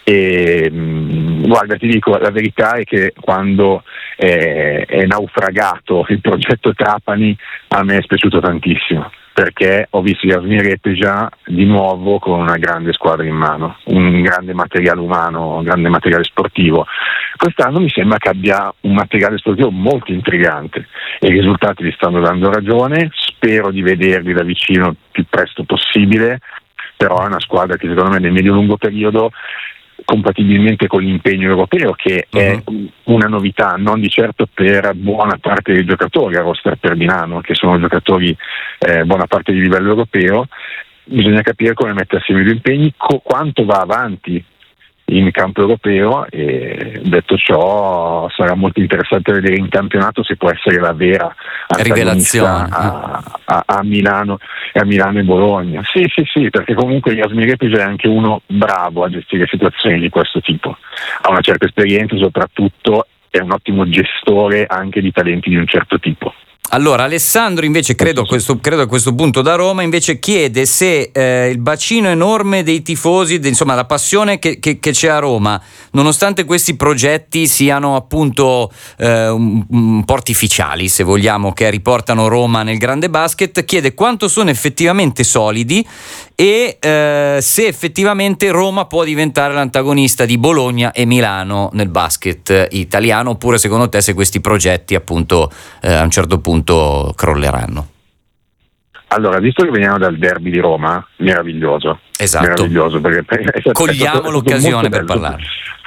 E guarda, ti dico, la verità è che quando è naufragato il progetto Trapani a me è spiaciuto tantissimo, perché ho visto Yasmir Repeja di nuovo con una grande squadra in mano, un grande materiale umano, un grande materiale sportivo. Quest'anno mi sembra che abbia un materiale sportivo molto intrigante e i risultati gli stanno dando ragione. Spero di vederli da vicino il più presto possibile, però è una squadra che secondo me nel medio-lungo periodo, compatibilmente con l'impegno europeo, che è una novità non di certo per buona parte dei giocatori a roster per Milano, che sono giocatori buona parte di livello europeo, bisogna capire come mettersi nei due impegni, quanto va avanti in campo europeo, e detto ciò sarà molto interessante vedere in campionato se può essere la vera rivelazione a Milano e Bologna. Sì, perché comunque Yasmir Repeja è anche uno bravo a gestire situazioni di questo tipo, ha una certa esperienza, soprattutto è un ottimo gestore anche di talenti di un certo tipo. Allora Alessandro invece credo a questo punto da Roma invece chiede se il bacino enorme dei tifosi, insomma la passione che c'è a Roma, nonostante questi progetti siano appunto un po' artificiali, se vogliamo, che riportano Roma nel grande basket, chiede quanto sono effettivamente solidi e se effettivamente Roma può diventare l'antagonista di Bologna e Milano nel basket italiano, oppure secondo te se questi progetti appunto a un certo punto crolleranno. Allora, visto che veniamo dal derby di Roma, meraviglioso. Esatto. Meraviglioso, perché cogliamo l'occasione per parlare.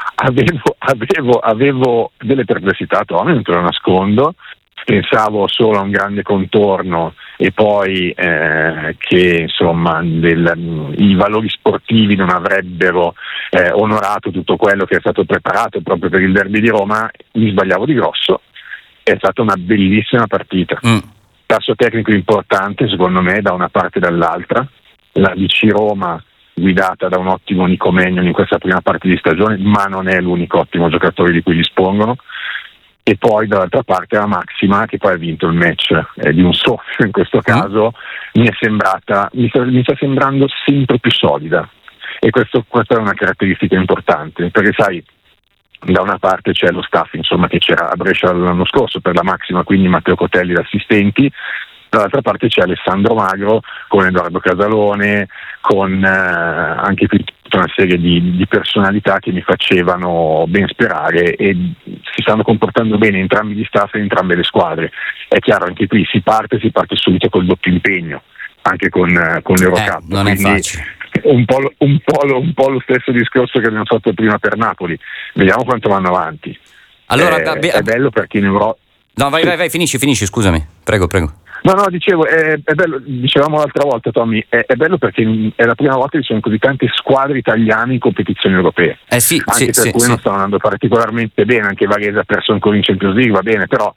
Avevo delle perplessità, Tommy, non te lo nascondo. Pensavo solo a un grande contorno e poi che insomma i valori sportivi non avrebbero onorato tutto quello che è stato preparato proprio per il derby di Roma. Mi sbagliavo di grosso. È stata una bellissima partita, tasso tecnico importante secondo me da una parte e dall'altra, la DC Roma guidata da un ottimo Nico Megnon in questa prima parte di stagione, ma non è l'unico ottimo giocatore di cui dispongono, e poi dall'altra parte la Maxima che poi ha vinto il match di un soffio in questo caso, mi sta sembrando sempre più solida, e questa è una caratteristica importante, perché sai, da una parte c'è lo staff insomma che c'era a Brescia l'anno scorso per la Maxima, quindi Matteo Cotelli da assistenti, dall'altra parte c'è Alessandro Magro con Edoardo Casalone, con anche qui tutta una serie di personalità che mi facevano ben sperare, e si stanno comportando bene entrambi gli staff e entrambe le squadre. È chiaro, anche qui si parte subito col doppio impegno, anche con l'Eurocup, non è facile. Un po' lo stesso discorso che abbiamo fatto prima per Napoli. Vediamo quanto vanno avanti. Allora, è bello perché in Europa. No, vai, finisci, scusami. Prego. No, dicevo, è bello, dicevamo l'altra volta, Tommy, è bello perché è la prima volta che ci sono così tante squadre italiane in competizioni europee. Sì, anche per cui non stanno andando particolarmente bene, anche Varese ha perso ancora in Champions League, va bene, però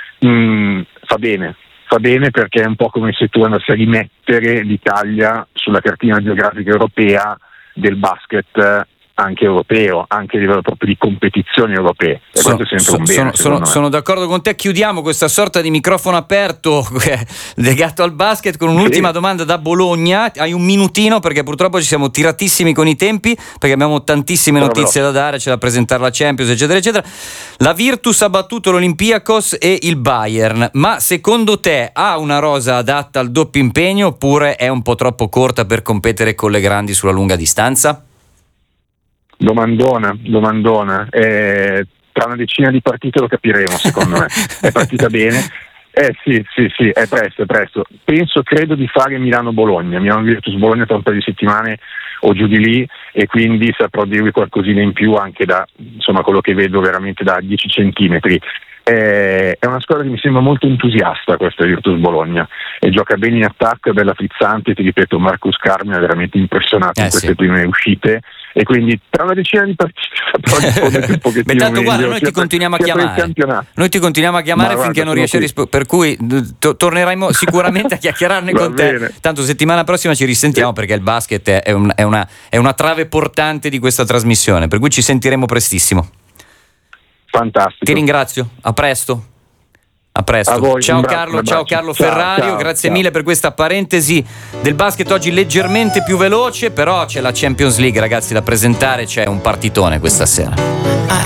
fa bene perché è un po' come se tu andassi a rimettere l'Italia sulla cartina geografica europea del basket anche europeo, anche a livello proprio di competizioni europee, e questo è sempre un bene. Sono d'accordo con te. Chiudiamo questa sorta di microfono aperto legato al basket con un'ultima domanda da Bologna. Hai un minutino perché purtroppo ci siamo tiratissimi con i tempi, perché abbiamo tantissime notizie da dare, c'è da presentare la Champions eccetera eccetera. La Virtus ha battuto l'Olympiakos e il Bayern, ma secondo te ha una rosa adatta al doppio impegno oppure è un po' troppo corta per competere con le grandi sulla lunga distanza? Domandona. Tra una decina di partite lo capiremo, secondo me. È partita bene. Sì, è presto. Credo di fare Milano-Bologna, Milano-Virtus Bologna tra un paio di settimane o giù di lì, e quindi saprò dirvi qualcosina in più anche da insomma quello che vedo veramente da 10 centimetri. È una squadra che mi sembra molto entusiasta, questa Virtus Bologna, e gioca bene in attacco, è bella frizzante, ti ripeto, Marcus Carmi ha veramente impressionato in queste prime uscite, e quindi tra una decina di partite saprò rispondere un pochettino tanto, meglio. Guarda, noi ti continuiamo a chiamare finché non riesci a rispondere, per cui torneremo sicuramente a chiacchierarne con te. Tanto settimana prossima ci risentiamo, perché il basket è una trave portante di questa trasmissione, per cui ci sentiremo prestissimo. Fantastico. Ti ringrazio, a presto. A presto. A voi, Ciao Carlo, ciao Carlo Ferrario, grazie mille per questa parentesi del basket oggi leggermente più veloce, però c'è la Champions League, ragazzi, da presentare, c'è un partitone questa sera.